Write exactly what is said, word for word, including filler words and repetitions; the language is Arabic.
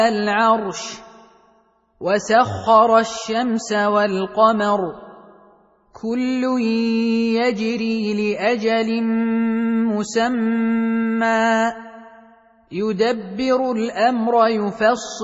العرش وسخر الشمس والقمر كل يجري لأجل مسمى يدبر الأمر يفصل